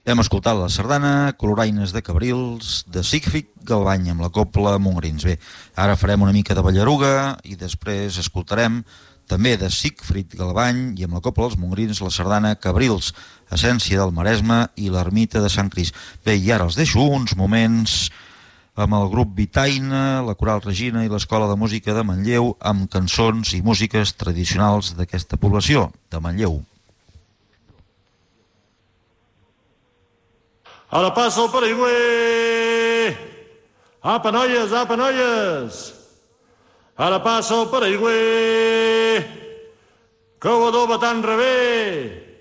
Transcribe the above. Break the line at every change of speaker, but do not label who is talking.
Hem escoltat la sardana Coloraines de Cabrils, de Sigfrid Galbany, amb la copla Montgrins. Bé, ara farem una mica de ballaruga i després escoltarem també de Sigfrid Galbany i amb la copla dels Montgrins la sardana Cabrils, Essència del Maresme i l'Ermita de Sant Crist. Bé, i ara els deixo uns moments amb el grup Vitaina, la Coral Regina i l'Escola de Música de Manlleu amb cançons i músiques tradicionals d'aquesta població, de Manlleu.
Ara passa el paraigüer! Apa, noies, apa, noies! Ara passa el paraigüer! Que ho adoba tan rebé!